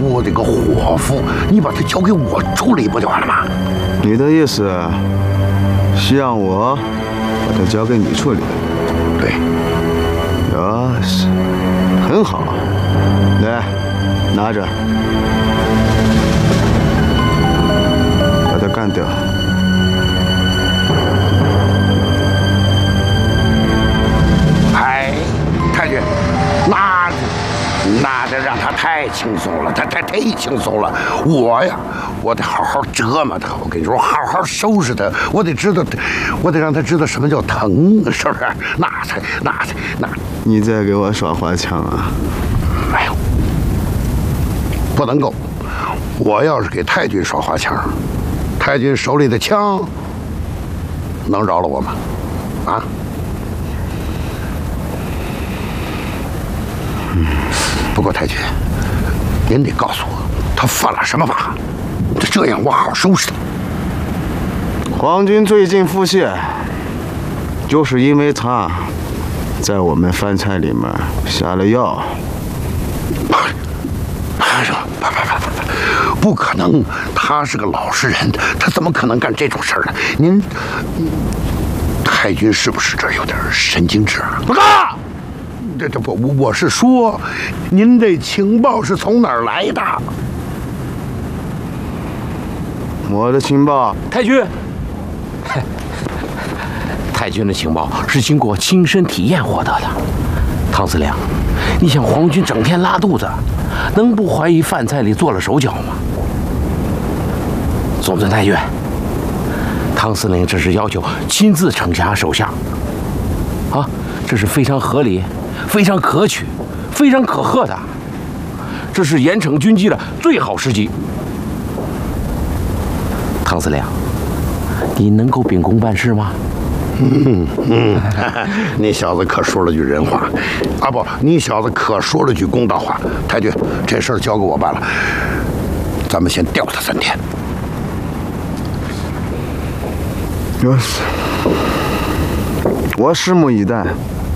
我这个伙夫，你把他交给我处理不就完了吗？ 你的意思是让我把它交给你处理？ 对。 是，很好。来，拿着，把他干掉。 哎，太君，那得让他太轻松了，他太轻松了。我得好好折磨他，我跟你说，好好收拾他。我得让他知道什么叫疼，是不是？那。 你在给我耍花枪啊？ 哎呦，不能够！我要是给太君耍花枪，太君手里的枪能饶了我吗？啊？不过太君，您得告诉我，他犯了什么法？这样我好收拾他。 皇军最近腹泻，就是因为他在我们饭菜里面下了药。 不可能，他是个老实人，他怎么可能干这种事儿呢？您，太君是不是这有点神经质啊？这不，我是说，您这情报是从哪儿来的？ 我的情报， 太君，太君的情报是经过亲身体验获得的。汤司令，你想皇军整天拉肚子，能不怀疑饭菜里做了手脚吗？总督太君，汤司令这是要求亲自惩罚手下，啊，这是非常合理、非常可取、非常可贺的，这是严惩军机的最好时机。汤司令，你能够秉公办事吗？ 你小子可说了句人话，啊不，你小子可说了句公道话。太君，这事儿交给我办了，咱们先吊他3天。 我拭目以待，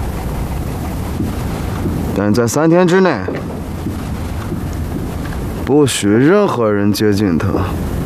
但在3天之内，不许任何人接近他。